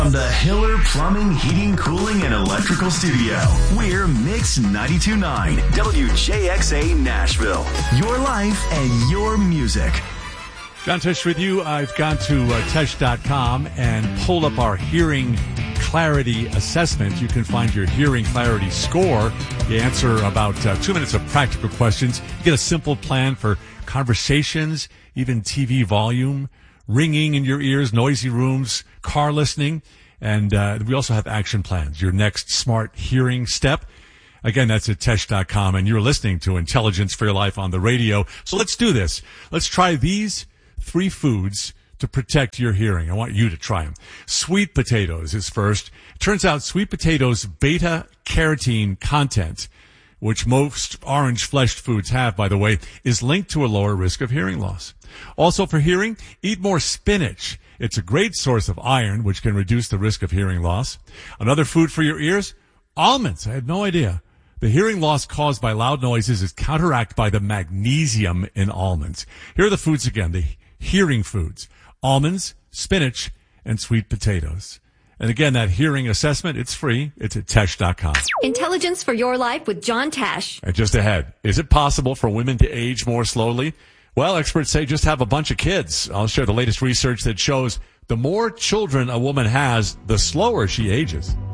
From the Hiller Plumbing, Heating, Cooling, and Electrical Studio, we're Mix 92.9 WJXA Nashville. Your life and your music. John Tesh with you. I've gone to Tesh.com and pulled up our hearing clarity assessment. You can find your hearing clarity score. You answer about 2 minutes of practical questions. You get a simple plan for conversations, even TV volume, ringing in your ears, noisy rooms, car listening. And we also have action plans, your next smart hearing step. Again, that's at Tesh.com, and you're listening to Intelligence for Your Life on the radio. So let's do this. Let's try these 3 foods to protect your hearing. I want you to try them. Sweet potatoes is first. It turns out sweet potatoes' beta-carotene content, which most orange-fleshed foods have, by the way, is linked to a lower risk of hearing loss. Also for hearing, eat more spinach. It's a great source of iron, which can reduce the risk of hearing loss. Another food for your ears, almonds. I had no idea. The hearing loss caused by loud noises is counteracted by the magnesium in almonds. Here are the foods again, the hearing foods: almonds, spinach, and sweet potatoes. And again, that hearing assessment, it's free. It's at Tesh.com. Intelligence for Your Life with John Tesh. And just ahead, is it possible for women to age more slowly? Well, experts say just have a bunch of kids. I'll share the latest research that shows the more children a woman has, the slower she ages.